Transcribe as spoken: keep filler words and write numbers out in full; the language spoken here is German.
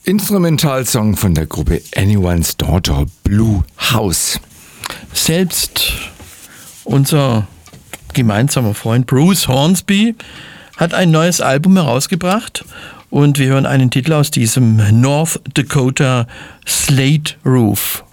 Instrumentalsong von der Gruppe Anyone's Daughter, Blue House. Selbst unser gemeinsamer Freund Bruce Hornsby hat ein neues Album herausgebracht und wir hören einen Titel aus diesem North Dakota Slate Roof.